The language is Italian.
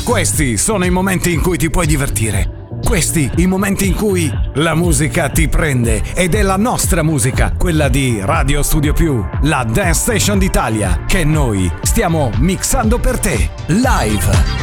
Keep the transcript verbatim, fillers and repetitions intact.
Questi sono i momenti in cui ti puoi divertire. Questi i momenti in cui la musica ti prende, ed è la nostra musica, quella di Radio Studio Più, la Dance Station d'Italia, che noi stiamo mixando per te, live.